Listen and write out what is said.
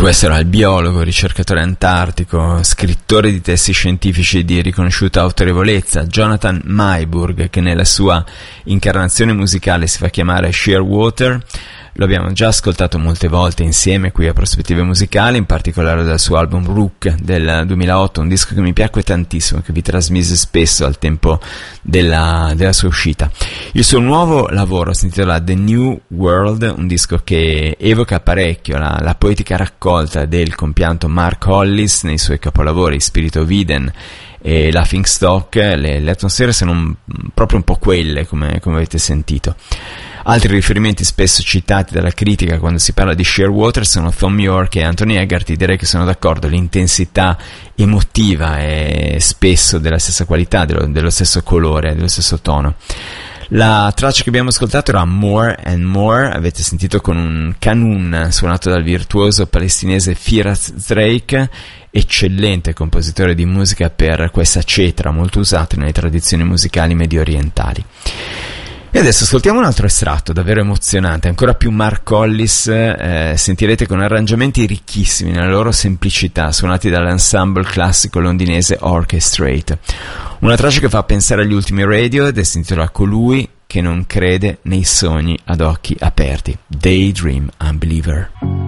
questo era il biologo, ricercatore antartico, scrittore di testi scientifici di riconosciuta autorevolezza, Jonathan Maiburg, che nella sua incarnazione musicale si fa chiamare Shearwater. Lo abbiamo già ascoltato molte volte insieme qui a Prospettive Musicali, in particolare dal suo album Rook del 2008, un disco che mi piacque tantissimo, che vi trasmise spesso al tempo della sua uscita. Il suo nuovo lavoro si intitola The New World, un disco che evoca parecchio la poetica raccolta del compianto Mark Hollis nei suoi capolavori Spirit of Eden e Laughing Stock. Le atmosfere sono proprio un po' quelle, come avete sentito. Altri riferimenti spesso citati dalla critica quando si parla di Shearwater sono Thom Yorke e Anthony Egarty. Direi che sono d'accordo, l'intensità emotiva è spesso della stessa qualità, dello stesso colore, dello stesso tono. La traccia che abbiamo ascoltato era More and More, avete sentito, con un kanun suonato dal virtuoso palestinese Firas Drake, eccellente compositore di musica per questa cetra molto usata nelle tradizioni musicali medio orientali. E adesso ascoltiamo un altro estratto davvero emozionante, ancora più Mark Hollis, sentirete, con arrangiamenti ricchissimi nella loro semplicità, suonati dall'ensemble classico londinese Orchestrate. Una traccia che fa pensare agli ultimi Radio ed è si intitola Colui che non crede nei sogni ad occhi aperti, Daydream Unbeliever.